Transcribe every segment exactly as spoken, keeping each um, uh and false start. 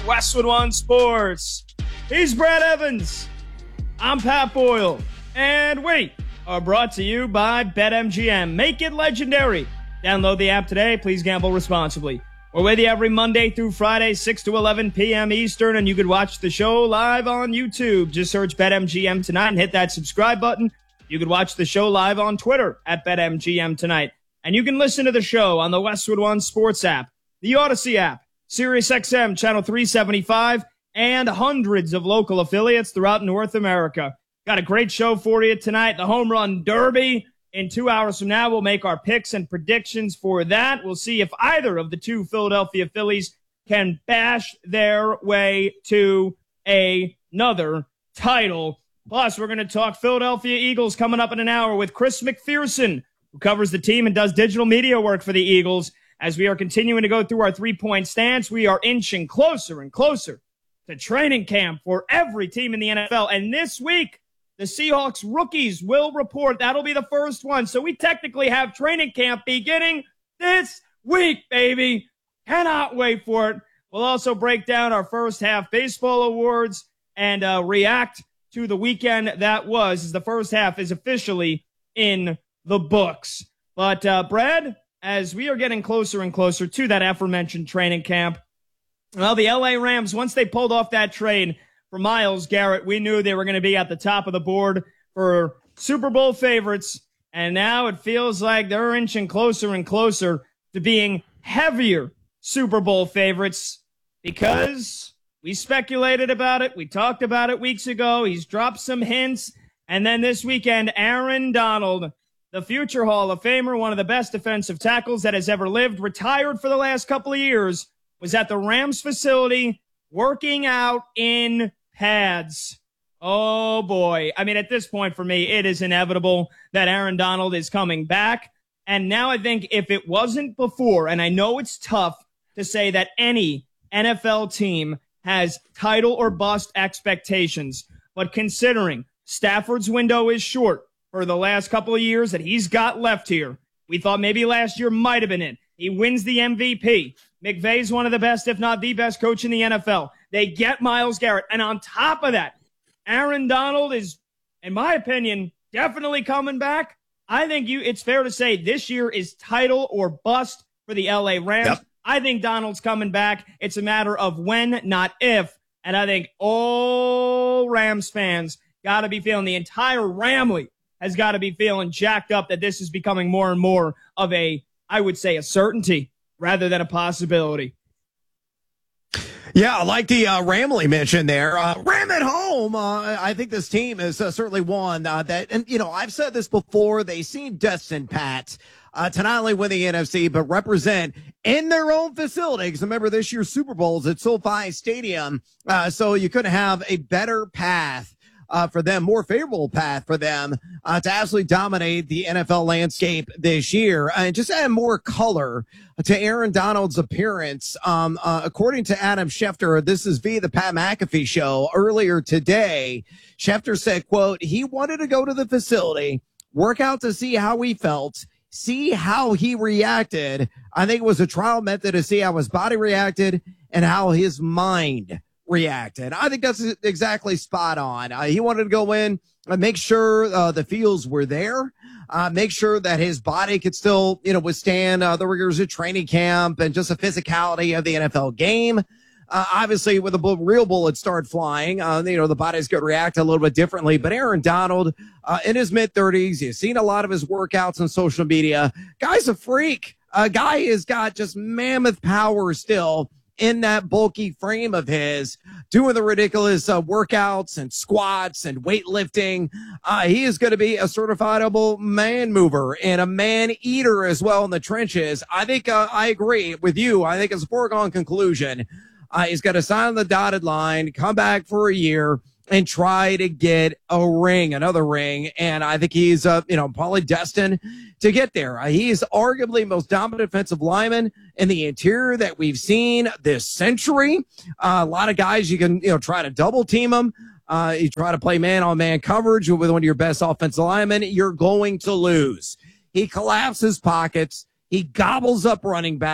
Westwood One Sports. He's Brad Evans. I'm Pat Boyle. And we are brought to you by BetMGM. Make it legendary. Download the app today. Please gamble responsibly. We're with you every Monday through Friday, six to eleven p.m. Eastern, and you can watch the show live on YouTube. Just search BetMGM Tonight and hit that subscribe button. You can watch the show live on Twitter at BetMGM Tonight. And you can listen to the show on the Westwood One Sports app, the Odyssey app, SiriusXM Channel three seventy-five, and hundreds of local affiliates throughout North America. Got a great show for you tonight, the Home Run Derby. In two hours from now, we'll make our picks and predictions for that. We'll see if either of the two Philadelphia Phillies can bash their way to a, another title. Plus, we're going to talk Philadelphia Eagles coming up in an hour with Chris McPherson, who covers the team and does digital media work for the Eagles. As we are continuing to go through our three-point stance, we are inching closer and closer to training camp for every team in the N F L. And this week, the Seahawks rookies will report. That'll be the first one. So we technically have training camp beginning this week, baby. Cannot wait for it. We'll also break down our first half baseball awards and uh, react to the weekend that was, as the first half is officially in the books. But, uh, Brad, as we are getting closer and closer to that aforementioned training camp, well, the L A Rams, once they pulled off that trade for Myles Garrett, we knew they were going to be at the top of the board for Super Bowl favorites, and now it feels like they're inching closer and closer to being heavier Super Bowl favorites because we speculated about it. We talked about it weeks ago. He's dropped some hints, and then this weekend, Aaron Donald, the future Hall of Famer, one of the best defensive tackles that has ever lived, retired for the last couple of years, was at the Rams facility working out in pads. Oh, boy. I mean, at this point for me, it is inevitable that Aaron Donald is coming back. And now I think if it wasn't before, and I know it's tough to say that any N F L team has title or bust expectations, but considering Stafford's window is short for the last couple of years that he's got left here, we thought maybe last year might have been it. He wins the M V P. McVay's one of the best, if not the best coach in the N F L. They get Myles Garrett. And on top of that, Aaron Donald is, in my opinion, definitely coming back. I think you. it's fair to say this year is title or bust for the L A Rams. Yep. I think Donald's coming back. It's a matter of when, not if. And I think all Rams fans got to be feeling, the entire Ramley has got to be feeling jacked up that this is becoming more and more of a, I would say, a certainty rather than a possibility. Yeah, like the uh, Ramley mentioned there, uh, Ram at home. Uh, I think this team is uh, certainly one uh, that, and you know, I've said this before. They seem destined, Pat, uh, to not only win the N F C but represent in their own facility. Because remember, this year's Super Bowl's at SoFi Stadium, uh, so you couldn't have a better path Uh, for them, more favorable path for them uh, to absolutely dominate the N F L landscape this year. And just add more color to Aaron Donald's appearance. Um, uh, according to Adam Schefter, this is via the Pat McAfee show earlier today. Schefter said, quote, he wanted to go to the facility, work out to see how he felt, see how he reacted. I think it was a trial method to see how his body reacted and how his mind reacted. I think that's exactly spot on. Uh, he wanted to go in and make sure uh, the feels were there, uh, make sure that his body could still, you know, withstand uh, the rigors of training camp and just the physicality of the N F L game. Uh, obviously, when the bu- real bullets start flying, uh, you know, the body's going to react a little bit differently. But Aaron Donald, uh, in his mid-thirties, you've seen a lot of his workouts on social media. Guy's a freak. A guy has got just mammoth power still in that bulky frame of his, doing the ridiculous uh, workouts and squats and weightlifting. Uh, he is going to be a certifiable man mover and a man eater as well in the trenches. I think uh, I agree with you. I think it's a foregone conclusion. Uh, he's got to sign on the dotted line, come back for a year, and try to get a ring, another ring. And I think he's, uh, you know, probably destined to get there. Uh, he's arguably the most dominant defensive lineman in the interior that we've seen this century. Uh, a lot of guys, you can, you know, try to double team him. Uh, you try to play man-on-man coverage with one of your best offensive linemen, you're going to lose. He collapses pockets. He gobbles up running backs.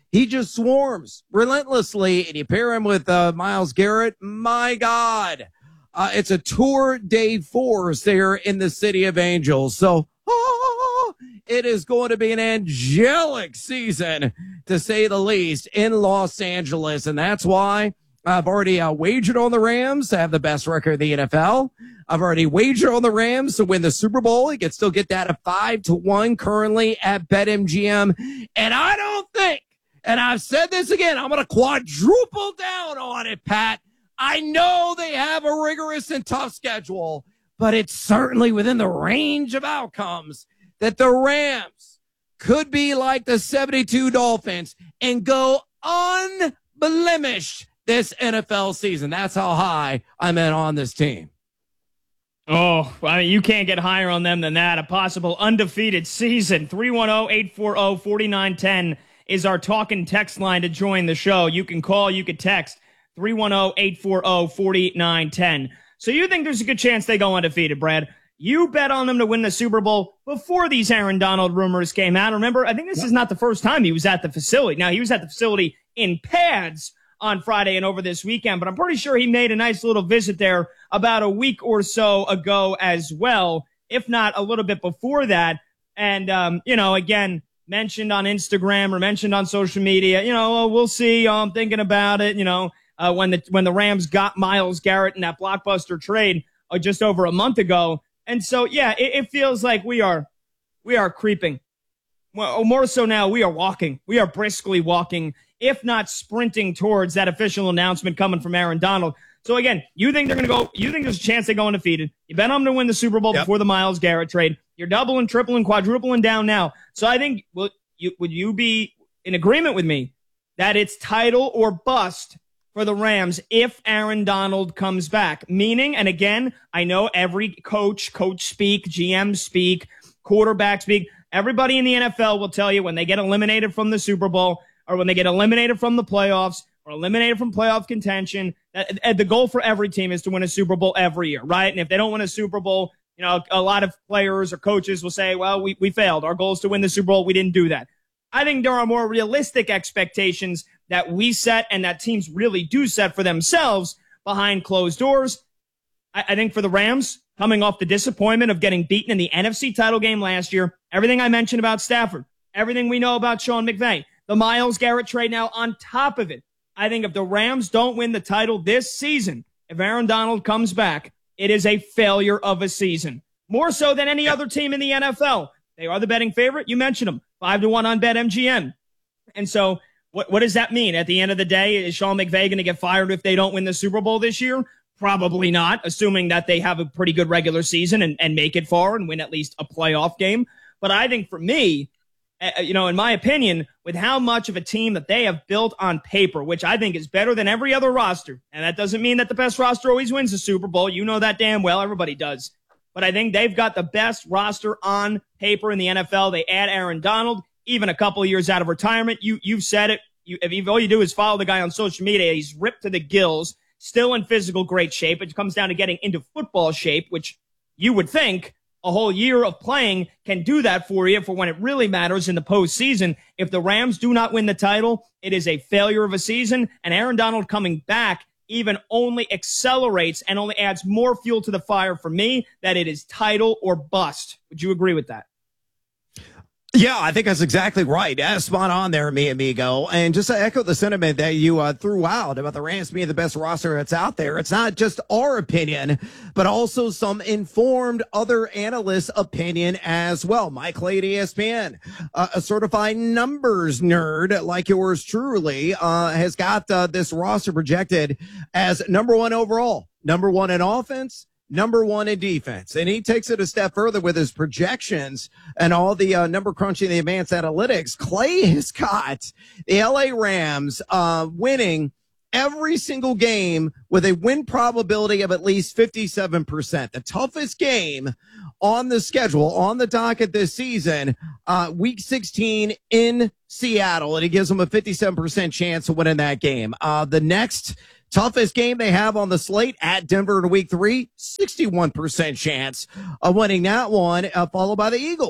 He just swarms relentlessly, and you pair him with uh, Myles Garrett. My God, uh, it's a tour de force there in the City of Angels. So oh, it is going to be an angelic season, to say the least, in Los Angeles, and that's why I've already uh, wagered on the Rams to have the best record in the N F L. I've already wagered on the Rams to win the Super Bowl. You can still get that at five to one currently at BetMGM. And I don't think, and I've said this again, I'm going to quadruple down on it, Pat. I know they have a rigorous and tough schedule, but it's certainly within the range of outcomes that the Rams could be like the seventy-two Dolphins and go unblemished this N F L season. That's how high I'm in on this team. Oh, I mean, you can't get higher on them than that. A possible undefeated season. three one zero, eight four zero, four nine one zero is our talking text line to join the show. You can call, you can text three one zero, eight four zero, four nine one zero. So you think there's a good chance they go undefeated, Brad? You bet on them to win the Super Bowl before these Aaron Donald rumors came out. Remember, I think this is not the first time he was at the facility. Now, he was at the facility in pads on Friday and over this weekend, but I'm pretty sure he made a nice little visit there about a week or so ago as well, if not a little bit before that. And, um, you know, again, mentioned on Instagram or mentioned on social media, you know, oh, we'll see. Oh, I'm thinking about it. You know, uh, when the, when the Rams got Myles Garrett in that blockbuster trade uh, just over a month ago. And so, yeah, it, it feels like we are, we are creeping. Well, more so now, we are walking. We are briskly walking, if not sprinting towards that official announcement coming from Aaron Donald. So again, you think they're going to go, you think there's a chance they go undefeated. You bet on them to win the Super Bowl Yep. before the Myles Garrett trade. You're doubling, tripling, quadrupling down now. So I think, well, you, would you be in agreement with me that it's title or bust for the Rams if Aaron Donald comes back? Meaning, and again, I know every coach, coach speak, G M speak, quarterback speak, everybody in the N F L will tell you when they get eliminated from the Super Bowl or when they get eliminated from the playoffs or eliminated from playoff contention, that, the goal for every team is to win a Super Bowl every year, right? And if they don't win a Super Bowl, you know, a lot of players or coaches will say, well, we, we failed. Our goal is to win the Super Bowl. We didn't do that. I think there are more realistic expectations that we set and that teams really do set for themselves behind closed doors. I, I think for the Rams, coming off the disappointment of getting beaten in the N F C title game last year, everything I mentioned about Stafford, everything we know about Sean McVay, the Myles Garrett trade now on top of it, I think if the Rams don't win the title this season, if Aaron Donald comes back, it is a failure of a season. More so than any other team in the N F L. They are the betting favorite. You mentioned them. Five to one on BetMGM. And so what, what does that mean? At the end of the day, is Sean McVay going to get fired if they don't win the Super Bowl this year? Probably not, assuming that they have a pretty good regular season and, and make it far and win at least a playoff game. But I think for me, uh, you know, in my opinion, with how much of a team that they have built on paper, which I think is better than every other roster, and that doesn't mean that the best roster always wins the Super Bowl. You know that damn well. Everybody does. But I think they've got the best roster on paper in the N F L. They add Aaron Donald, even a couple of years out of retirement. You, you've said it. You, if you, all you do is follow the guy on social media, he's ripped to the gills, still in physical great shape. It comes down to getting into football shape, which you would think a whole year of playing can do that for you for when it really matters in the postseason. If the Rams do not win the title, it is a failure of a season, and Aaron Donald coming back even only accelerates and only adds more fuel to the fire for me that it is title or bust. Would you agree with that? Yeah, I think that's exactly right. Yeah, spot on there, mi amigo. And just to echo the sentiment that you uh, threw out about the Rams being the best roster that's out there, it's not just our opinion, but also some informed other analysts' opinion as well. Mike Clay at E S P N, uh, a certified numbers nerd like yours truly, uh, has got uh, this roster projected as number one overall, number one in offense, number one in defense. And he takes it a step further with his projections and all the uh, number crunching, the advanced analytics. Clay has got the L A Rams uh, winning every single game with a win probability of at least fifty-seven percent. The toughest game on the schedule, on the docket this season, uh, week sixteen in Seattle. And he gives them a fifty-seven percent chance of winning that game. Uh, the next toughest game they have on the slate at Denver in week three, sixty-one percent chance of winning that one, uh, followed by the Eagles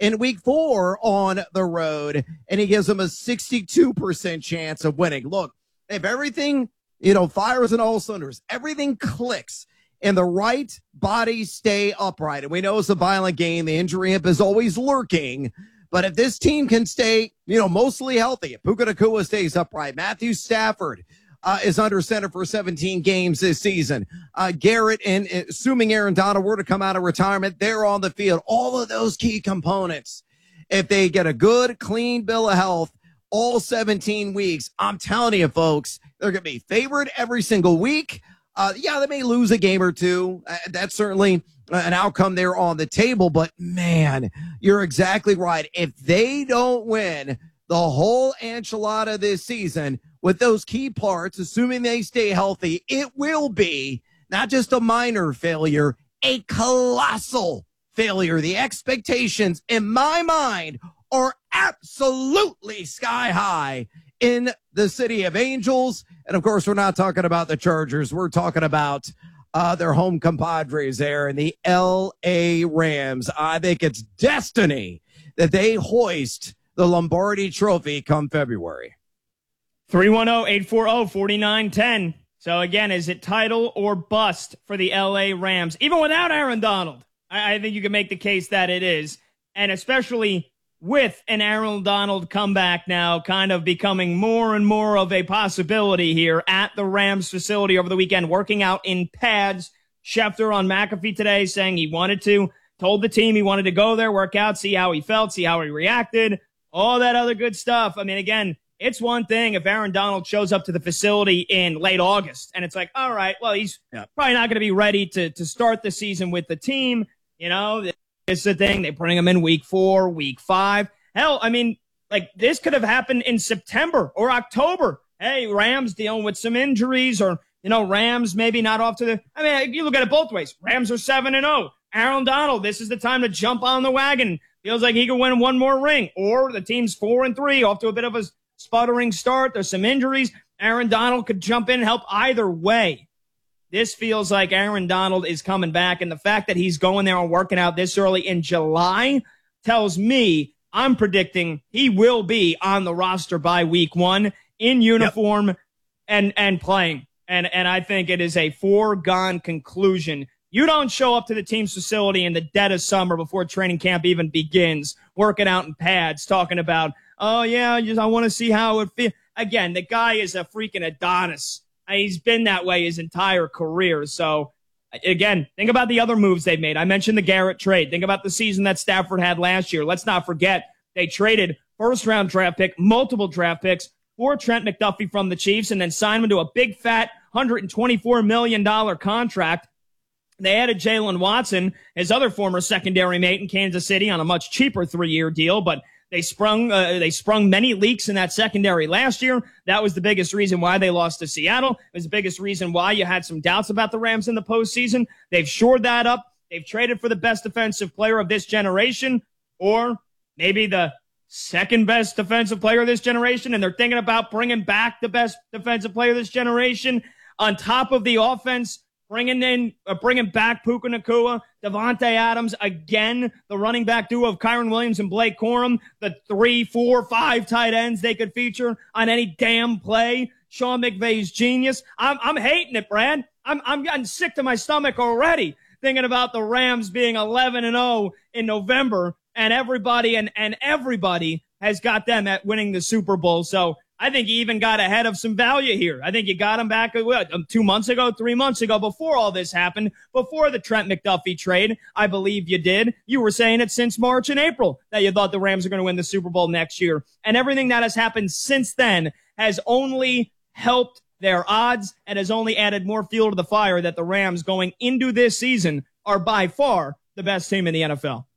in week four on the road, and he gives them a sixty-two percent chance of winning. Look, if everything, you know, fires on all cylinders, everything clicks, and the right bodies stay upright, and we know it's a violent game, the injury hip is always lurking, but if this team can stay, you know, mostly healthy, if Puka Nacua stays upright, Matthew Stafford uh, is under center for seventeen games this season, uh, Garrett, and uh, assuming Aaron Donald were to come out of retirement, they're on the field. All of those key components, if they get a good, clean bill of health all seventeen weeks, I'm telling you, folks, they're going to be favored every single week. Uh, yeah, they may lose a game or two. Uh, that's certainly an outcome there on the table. But, man, you're exactly right. If they don't win the whole enchilada this season with those key parts, assuming they stay healthy, it will be not just a minor failure, a colossal failure. The expectations, in my mind, are absolutely sky high in the City of Angels. And, of course, we're not talking about the Chargers. We're talking about uh, their home compadres there in the L A Rams. I think it's destiny that they hoist the Lombardi Trophy come February. three one zero, eight four zero, four nine one zero. So, again, is it title or bust for the L A Rams? Even without Aaron Donald, I, I think you can make the case that it is. And especially with an Aaron Donald comeback now kind of becoming more and more of a possibility here at the Rams facility over the weekend, working out in pads. Schefter on McAfee today saying he wanted to, told the team he wanted to go there, work out, see how he felt, see how he reacted, all that other good stuff. I mean, again, it's one thing if Aaron Donald shows up to the facility in late August and it's like, all right, well, he's yeah. probably not going to be ready to, to start the season with the team. You know, it's the thing. They bring him in week four, week five. Hell, I mean, like this could have happened in September or October. Hey, Rams dealing with some injuries, or, you know, Rams maybe not off to the, I mean, you look at it both ways. Rams are seven and oh. Aaron Donald, this is the time to jump on the wagon. Feels like he could win one more ring. Or the team's four and three, off to a bit of a sputtering start. There's some injuries. Aaron Donald could jump in and help either way. This feels like Aaron Donald is coming back, and the fact that he's going there and working out this early in July tells me I'm predicting he will be on the roster by week one in uniform yep. and and playing. And and I think it is a foregone conclusion. You don't show up to the team's facility in the dead of summer before training camp even begins, working out in pads, talking about, oh, yeah, just, I want to see how it feels. Again, the guy is a freaking Adonis. He's been that way his entire career. So, again, think about the other moves they've made. I mentioned the Garrett trade. Think about the season that Stafford had last year. Let's not forget they traded first-round draft pick, multiple draft picks for Trent McDuffie from the Chiefs, and then signed him to a big, fat one hundred twenty-four million dollars contract. They added Jalen Watson, his other former secondary mate in Kansas City, on a much cheaper three-year deal, but They sprung uh, they sprung many leaks in that secondary last year. That was the biggest reason why they lost to Seattle. It was the biggest reason why you had some doubts about the Rams in the postseason. They've shored that up. They've traded for the best defensive player of this generation, or maybe the second best defensive player of this generation, and they're thinking about bringing back the best defensive player of this generation on top of the offense. Bringing in, uh, bringing back Puka Nacua, Devontae Adams, again, the running back duo of Kyron Williams and Blake Corum, the three, four, five tight ends they could feature on any damn play. Sean McVay's genius. I'm, I'm hating it, Brad. I'm, I'm getting sick to my stomach already thinking about the Rams being eleven and oh in November, and everybody and, and everybody has got them at winning the Super Bowl. So I think you even got ahead of some value here. I think you got him back what, two months ago, three months ago, before all this happened, before the Trent McDuffie trade. I believe you did. You were saying it since March and April that you thought the Rams are going to win the Super Bowl next year. And everything that has happened since then has only helped their odds and has only added more fuel to the fire that the Rams going into this season are by far the best team in the N F L.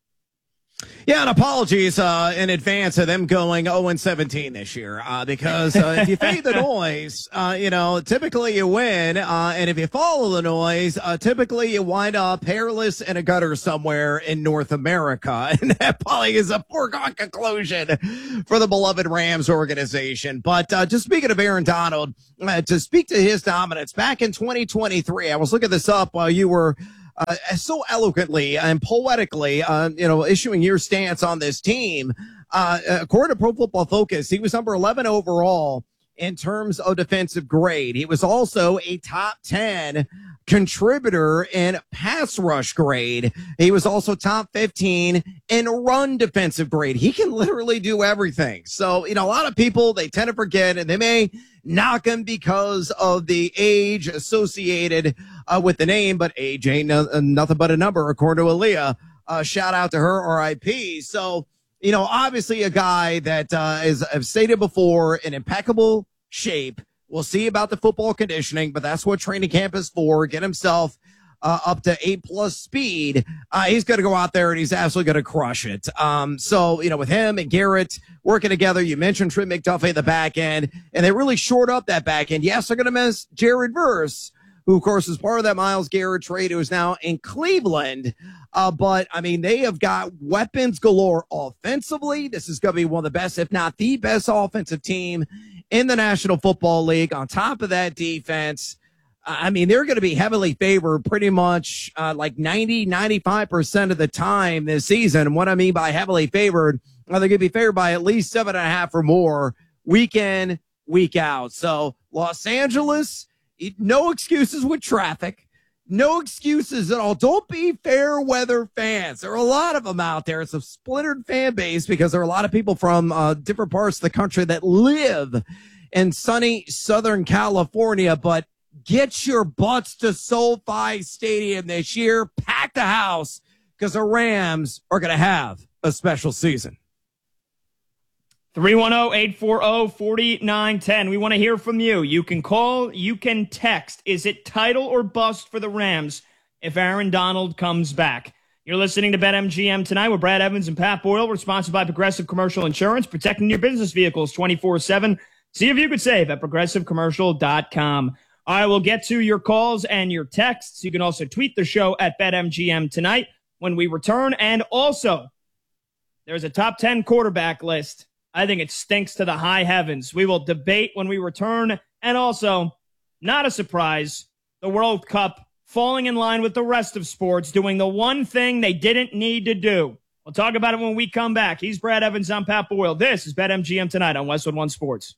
Yeah, and apologies uh, in advance of them going oh and seventeen this year, uh, because uh, if you fade the noise, uh, you know, typically you win, uh, and if you follow the noise, uh, typically you wind up hairless in a gutter somewhere in North America, and that probably is a foregone conclusion for the beloved Rams organization. But uh, just speaking of Aaron Donald, uh, to speak to his dominance, back in twenty twenty-three, I was looking this up while you were uh, so eloquently and poetically, uh, you know, issuing your stance on this team. Uh, according to Pro Football Focus, he was number eleven overall in terms of defensive grade. He was also a top ten contributor in pass rush grade. He was also top fifteen in run defensive grade. He can literally do everything. So, you know, a lot of people, they tend to forget, and they may knock him because of the age associated uh, with the name, but age ain't no, nothing but a number, according to Aaliyah. Uh, shout out to her, R I P. So, you know, obviously a guy that uh, is, I've stated before, in impeccable shape. We'll see about the football conditioning, but that's what training camp is for. Get himself uh, up to eight plus speed. Uh, he's going to go out there and he's absolutely going to crush it. Um, so, you know, with him and Garrett working together, you mentioned Trent McDuffie at the back end, and they really shored up that back end. Yes, they're going to miss Jared Verse, who, of course, is part of that Myles Garrett trade, who is now in Cleveland. Uh, but, I mean, they have got weapons galore offensively. This is going to be one of the best, if not the best offensive team in the National Football League. On top of that defense, I mean, they're going to be heavily favored pretty much uh, like ninety, ninety-five percent of the time this season. And what I mean by heavily favored, well, they're going to be favored by at least seven and a half or more week in, week out. So Los Angeles, no excuses with traffic. No excuses at all. Don't be fair weather fans. There are a lot of them out there. It's a splintered fan base because there are a lot of people from uh, different parts of the country that live in sunny Southern California. But get your butts to SoFi Stadium this year. Pack the house because the Rams are going to have a special season. three one zero, eight four zero, four nine one zero. We want to hear from you. You can call, you can text. Is it title or bust for the Rams if Aaron Donald comes back? You're listening to BetMGM tonight with Brad Evans and Pat Boyle. We're sponsored by Progressive Commercial Insurance, protecting your business vehicles twenty-four seven. See if you could save at progressive commercial dot com. All right, we'll get to your calls and your texts. You can also tweet the show at BetMGM tonight when we return. And also, there's a top ten quarterback list. I think it stinks to the high heavens. We will debate when we return. And also, not a surprise, the World Cup falling in line with the rest of sports, doing the one thing they didn't need to do. We'll talk about it when we come back. He's Brad Evans. I'm Pat Boyle. This is BetMGM tonight on Westwood One Sports.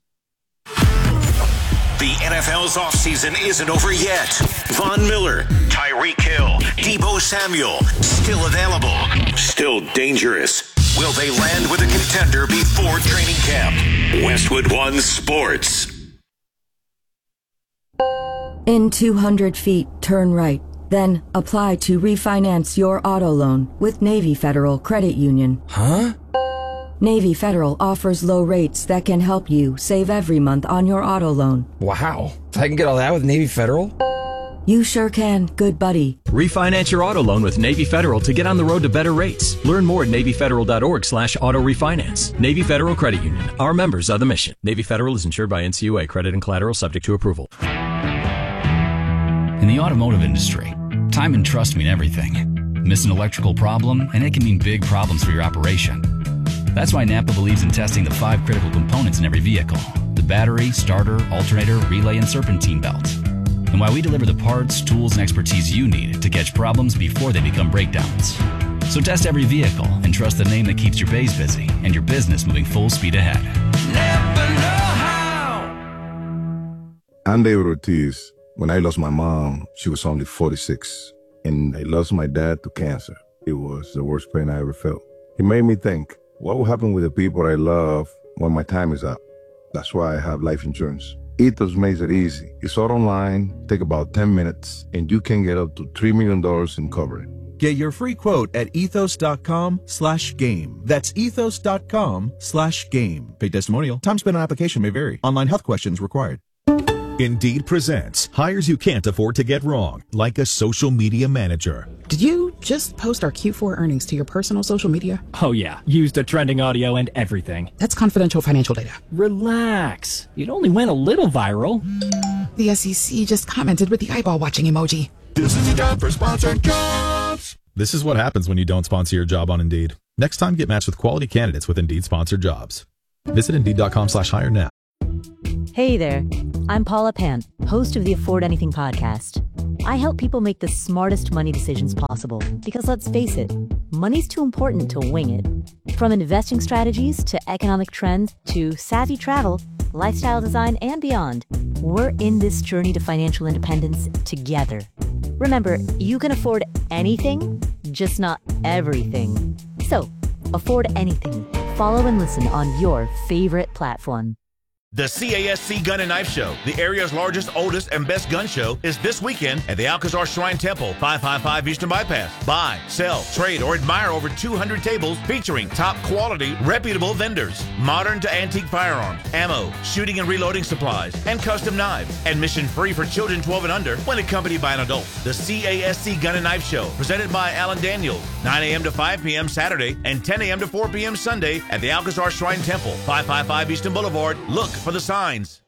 The N F L's offseason isn't over yet. Von Miller, Tyreek Hill, Deebo Samuel, still available, still dangerous. Will they land with a contender before training camp? Westwood One Sports. In two hundred feet, turn right. Then apply to refinance your auto loan with Navy Federal Credit Union. Huh? Navy Federal offers low rates that can help you save every month on your auto loan. Wow. I can get all that with Navy Federal? You sure can, good buddy. Refinance your auto loan with Navy Federal to get on the road to better rates. Learn more at NavyFederal.org slash auto refinance. Navy Federal Credit Union. Our members are the mission. Navy Federal is insured by N C U A. Credit and collateral subject to approval. In the automotive industry, time and trust mean everything. Miss an electrical problem, and it can mean big problems for your operation. That's why Napa believes in testing the five critical components in every vehicle: the battery, starter, alternator, relay, and serpentine belt. And why we deliver the parts, tools, and expertise you need to catch problems before they become breakdowns. So test every vehicle and trust the name that keeps your bays busy and your business moving full speed ahead. Never know how. I'm David Ortiz. When I lost my mom, she was only forty-six. And I lost my dad to cancer. It was the worst pain I ever felt. It made me think, what will happen with the people I love when my time is up? That's why I have life insurance. Ethos makes it easy. It's all online, take about ten minutes, and you can get up to three million dollars in coverage. Get your free quote at ethos.com slash game. That's ethos.com slash game. Paid testimonial. Time spent on application may vary. Online health questions required. Indeed presents hires you can't afford to get wrong, like a social media manager. Did you just post our Q four earnings to your personal social media? Oh yeah, used the trending audio and everything. That's confidential financial data. Relax. It only went a little viral. The S E C just commented with the eyeball watching emoji. This is a job for sponsored jobs. This is what happens when you don't sponsor your job on Indeed. Next time, get matched with quality candidates with Indeed sponsored jobs. Visit Indeed.com slash hire now. Hey there, I'm Paula Pant, host of the Afford Anything podcast. I help people make the smartest money decisions possible because, let's face it, money's too important to wing it. From investing strategies to economic trends to savvy travel, lifestyle design, and beyond, we're in this journey to financial independence together. Remember, you can afford anything, just not everything. So, afford anything. Follow and listen on your favorite platform. The C A S C Gun and Knife Show, the area's largest, oldest, and best gun show, is this weekend at the Alcazar Shrine Temple, five five five Eastern Bypass. Buy, sell, trade, or admire over two hundred tables featuring top quality, reputable vendors, modern to antique firearms, ammo, shooting and reloading supplies, and custom knives. Admission free for children twelve and under when accompanied by an adult. The C A S C Gun and Knife Show, presented by Alan Daniels, nine a.m. to five p.m. Saturday and ten a.m. to four p.m. Sunday at the Alcazar Shrine Temple, five five five Eastern Boulevard. Look for the signs.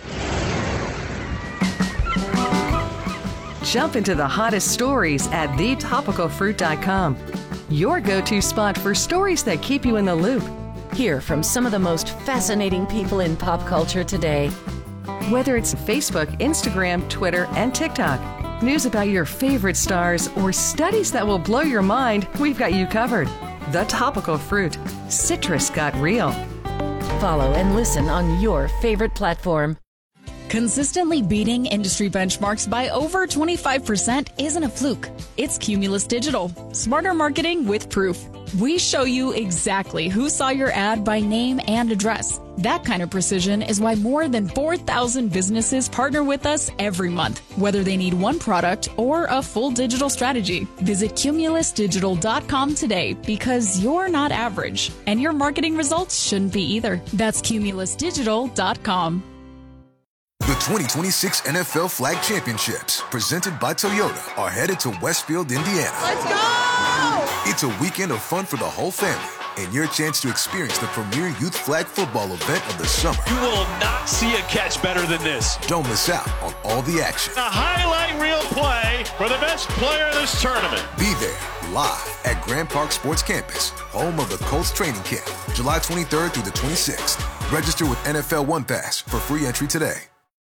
Jump into the hottest stories at the topical fruit dot com. Your go-to spot for stories that keep you in the loop. Hear from some of the most fascinating people in pop culture today. Whether it's Facebook, Instagram, Twitter, and TikTok, news about your favorite stars, or studies that will blow your mind, we've got you covered. The Topical Fruit. Citrus got real. Follow and listen on your favorite platform. Consistently beating industry benchmarks by over twenty-five percent isn't a fluke. It's Cumulus Digital. Smarter marketing with proof. We show you exactly who saw your ad by name and address. That kind of precision is why more than four thousand businesses partner with us every month, whether they need one product or a full digital strategy. Visit cumulus digital dot com today because you're not average, and your marketing results shouldn't be either. That's cumulus digital dot com. The twenty twenty-six N F L Flag Championships, presented by Toyota, are headed to Westfield, Indiana. Let's go! It's a weekend of fun for the whole family, and your chance to experience the premier youth flag football event of the summer. You will not see a catch better than this. Don't miss out on all the action. A highlight reel play for the best player in this tournament. Be there, live at Grand Park Sports Campus, home of the Colts training camp, July twenty-third through the twenty-sixth. Register with N F L One Pass for free entry today.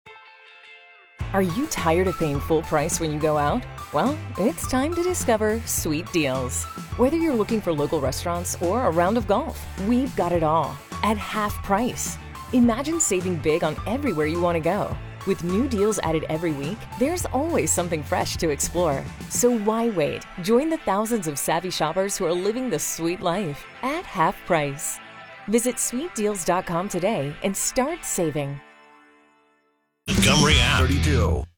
Are you tired of paying full price when you go out? Well, it's time to discover Sweet Deals. Whether you're looking for local restaurants or a round of golf, we've got it all at half price. Imagine saving big on everywhere you want to go. With new deals added every week, there's always something fresh to explore. So why wait? Join the thousands of savvy shoppers who are living the sweet life at half price. Visit sweet deals dot com today and start saving. Montgomery app. thirty-two.